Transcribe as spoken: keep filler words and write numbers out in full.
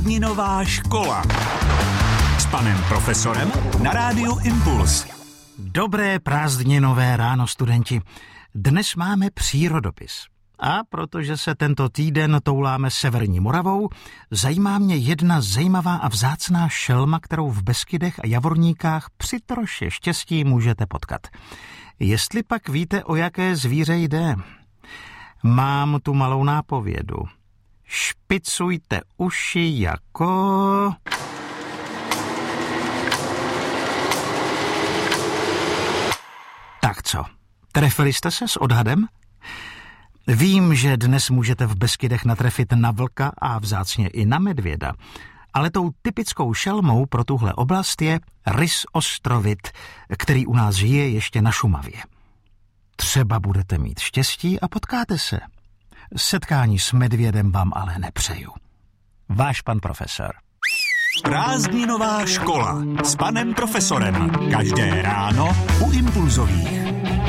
Prázdninová škola s panem profesorem na rádiu Impuls. Dobré prázdninové ráno, studenti. Dnes máme přírodopis. A protože se tento týden touláme severní Moravou, zajímá mě jedna zajímavá a vzácná šelma, kterou v Beskydech a Javorníkách při troše štěstí můžete potkat. Jestli pak víte, o jaké zvíře jde, mám tu malou nápovědu. Špicujte uši jako... Tak co, trefili jste se s odhadem? Vím, že dnes můžete v Beskydech natrefit na vlka a vzácně i na medvěda, ale tou typickou šelmou pro tuhle oblast je rys ostrovit, který u nás žije ještě na Šumavě. Třeba budete mít štěstí a potkáte se. Setkání s medvědem vám ale nepřeju. Váš pan profesor. Prázdninová škola s panem profesorem. Každé ráno u Impulzových.